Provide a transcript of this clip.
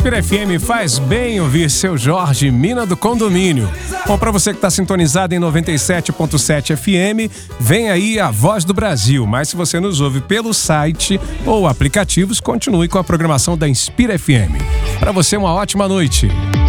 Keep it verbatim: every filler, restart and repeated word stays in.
Inspira F M, faz bem ouvir seu Jorge Mina do Condomínio. Bom, para você que está sintonizado em noventa e sete ponto sete F M, vem aí a Voz do Brasil. Mas se você nos ouve pelo site ou aplicativos, continue com a programação da Inspira F M. Para você, uma ótima noite.